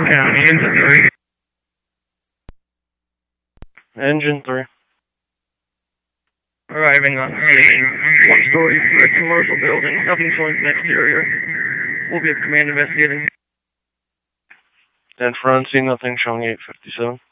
County, Engine 3. Engine 3. Arriving on scene. One-story brick commercial building. Nothing showing an exterior. We'll be at command investigating. And front scene, nothing showing 857.